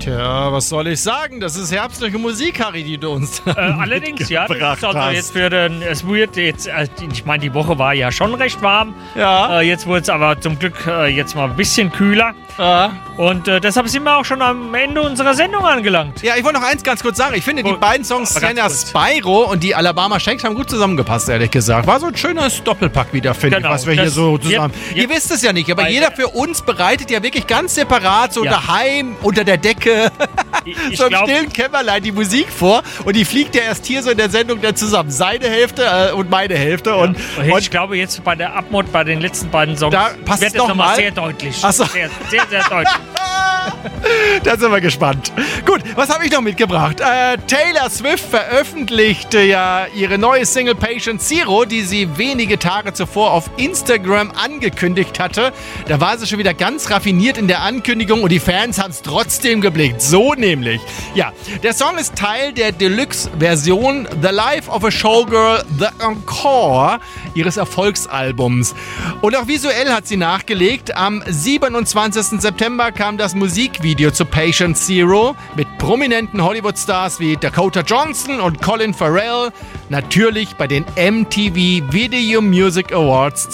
Tja, was soll ich sagen? Das ist herbstliche Musik, Harry, die du uns allerdings, ja. Das ist also jetzt es wird jetzt, ich meine, die Woche war ja schon recht warm. Ja. Jetzt wurde es aber zum Glück jetzt mal ein bisschen kühler. Ja. Und deshalb sind wir auch schon am Ende unserer Sendung angelangt. Ja, ich wollte noch eins ganz kurz sagen. Ich finde, die beiden Songs Senna Spyro und die Alabama Shakes haben gut zusammengepasst, ehrlich gesagt. War so ein schönes Doppelpack wieder, finde ich, was wir hier so zusammen... Ihr wisst es ja nicht, aber jeder für uns bereitet ja wirklich ganz separat, so daheim, unter der Decke, so im stillen Kämmerlein die Musik vor. Und die fliegt ja erst hier so in der Sendung dann zusammen. Seine Hälfte und meine Hälfte. Ja. Und ich glaube, jetzt bei der Abmod, bei den letzten beiden Songs, da passt wird es nochmal sehr deutlich. Ach so. Sehr, sehr, sehr deutlich. Da sind wir gespannt. Gut, was habe ich noch mitgebracht? Taylor Swift veröffentlichte ja ihre neue Single Patient Zero, die sie wenige Tage zuvor auf Instagram angekündigt hatte. Da war sie schon wieder ganz raffiniert in der Ankündigung und die Fans haben es trotzdem geblickt. So nämlich. Ja, der Song ist Teil der Deluxe-Version The Life of a Showgirl, The Encore ihres Erfolgsalbums. Und auch visuell hat sie nachgelegt. Am 27. September kam das Musikvideo zu Patient Zero mit prominenten Hollywood-Stars wie Dakota Johnson und Colin Farrell. Natürlich bei den MTV Video Music Awards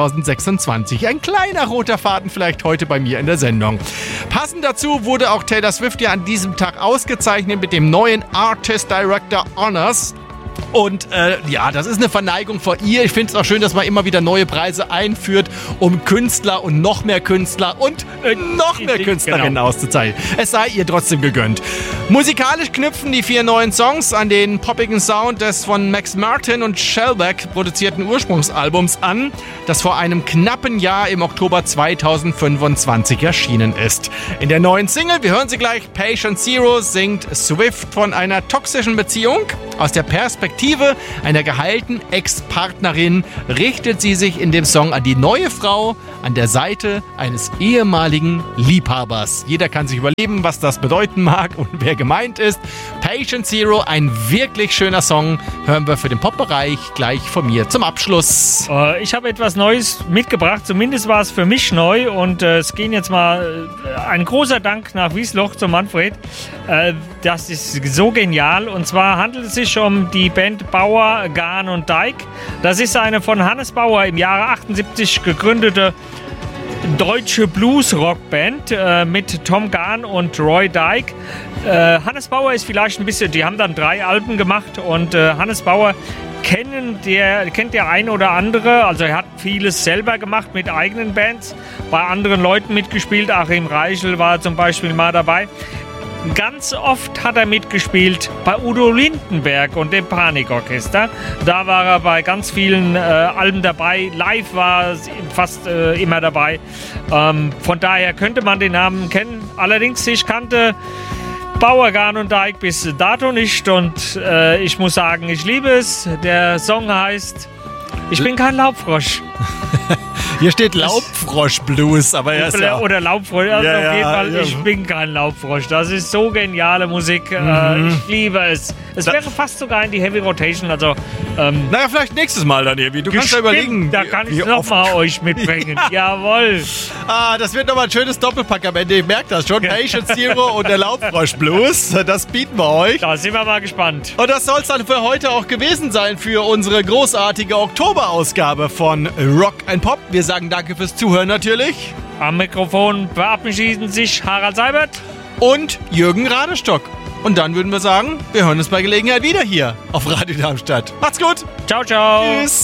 2026. Ein kleiner roter Faden vielleicht heute bei mir in der Sendung. Passend dazu wurde auch Taylor Swift ja an diesem Tag ausgezeichnet mit dem neuen Artist Director Honors. Und ja, das ist eine Verneigung vor ihr. Ich finde es auch schön, dass man immer wieder neue Preise einführt, um Künstler und noch mehr Künstler und noch mehr Künstlerinnen auszuzeichnen. Es sei ihr trotzdem gegönnt. Musikalisch knüpfen die 4 neuen Songs an den poppigen Sound des von Max Martin und Shellback produzierten Ursprungsalbums an, das vor einem knappen Jahr im Oktober 2025 erschienen ist. In der neuen Single, wir hören sie gleich, Patient Zero, singt Swift von einer toxischen Beziehung. Aus der Perspektive einer geheilten Ex-Partnerin richtet sie sich in dem Song an die neue Frau an der Seite eines ehemaligen Liebhabers. Jeder kann sich überlegen, was das bedeuten mag und wer gemeint ist. Patient Zero, ein wirklich schöner Song, hören wir für den Pop-Bereich gleich von mir zum Abschluss. Ich habe etwas Neues mitgebracht, zumindest war es für mich neu und es ging jetzt mal ein großer Dank nach Wiesloch zum Manfred. Das ist so genial und zwar handelt es sich um die Band Bauer, Gahn und Dyke. Das ist eine von Hannes Bauer im Jahre 78 gegründete deutsche Blues-Rock-Band mit Tom Gahn und Roy Dyke. Hannes Bauer ist vielleicht ein bisschen, die haben dann 3 Alben gemacht und Hannes Bauer kennt der ein oder andere, also er hat vieles selber gemacht mit eigenen Bands, bei anderen Leuten mitgespielt, Achim Reichel war zum Beispiel mal dabei. Ganz oft hat er mitgespielt bei Udo Lindenberg und dem Panikorchester. Da war er bei ganz vielen Alben dabei. Live war er fast immer dabei. Von daher könnte man den Namen kennen. Allerdings, ich kannte Bauer, Gahn und Dyke bis dato nicht. Und ich muss sagen, ich liebe es. Der Song heißt Ich bin kein Laubfrosch. Hier steht Laubfrosch-Blues, aber er ist ja... Oder Laubfrosch, also auf jeden Fall, ja. Ich bin kein Laubfrosch. Das ist so geniale Musik, ich liebe es. Es wäre fast sogar in die Heavy Rotation, also... naja, vielleicht nächstes Mal dann irgendwie. Du kannst ja überlegen. Da kann ich es nochmal euch mitbringen. Jawohl. Das wird nochmal ein schönes Doppelpack am Ende, ich merke das schon. Patient Zero und der Laubfrosch-Blues, das bieten wir euch. Da sind wir mal gespannt. Und das soll es dann für heute auch gewesen sein, für unsere großartige Oktoberausgabe von Rock & Pop. Wir sagen danke fürs Zuhören natürlich. Am Mikrofon verabschieden sich Harald Seibert und Jürgen Radestock. Und dann würden wir sagen, wir hören uns bei Gelegenheit wieder hier auf Radio Darmstadt. Macht's gut. Ciao, ciao. Tschüss.